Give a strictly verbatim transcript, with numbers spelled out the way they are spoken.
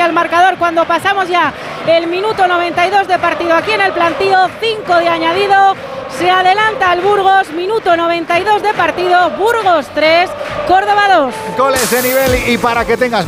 cambia el marcador cuando pasamos ya el minuto noventa y dos de partido aquí en el Plantío, cinco de añadido. Se adelanta al Burgos, minuto noventa y dos de partido, Burgos tres, Córdoba dos. Goles de nivel y para que tengas